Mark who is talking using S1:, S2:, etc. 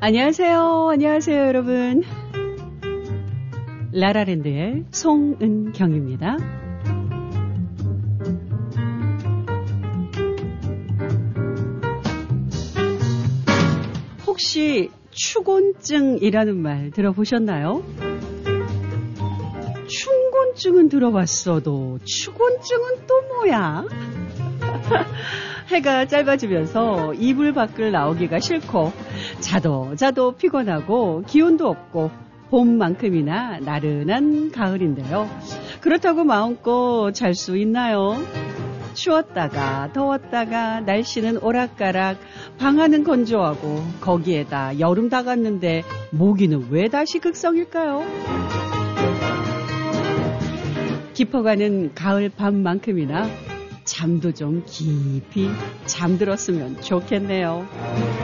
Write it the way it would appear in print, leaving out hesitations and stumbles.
S1: 안녕하세요. 안녕하세요, 여러분. 라라랜드의 송은경입니다. 혹시 추곤증이라는 말 들어보셨나요? 충곤증은 들어봤어도 추곤증은 또 뭐야? 해가 짧아지면서 이불 밖을 나오기가 싫고 자도 피곤하고 기운도 없고 봄만큼이나 나른한 가을인데요. 그렇다고 마음껏 잘 수 있나요? 추웠다가 더웠다가 날씨는 오락가락, 방안은 건조하고 거기에다 여름 다 갔는데 모기는 왜 다시 극성일까요? 깊어가는 가을 밤만큼이나 잠도 좀 깊이 잠들었으면 좋겠네요.